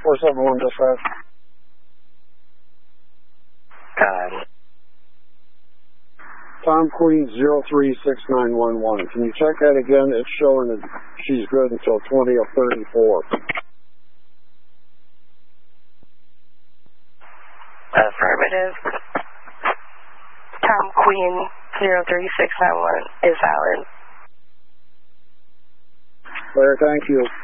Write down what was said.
471 dispatch. Got it. Tom Queen 036911. Can you check that again? It's showing that she's good until 20 of 34. Affirmative. Tom Queen 03691 is valid. Claire, thank you.